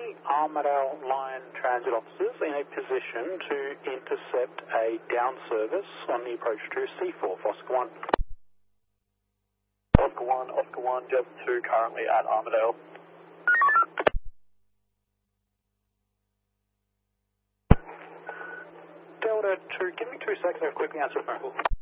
any Armidale line transit officers in a position to intercept a down service on the approach to C4, Oscar 1? Oscar 1, just 2 currently at Armidale. Delta 2, give me 2 seconds, I'll quickly answer the phone call.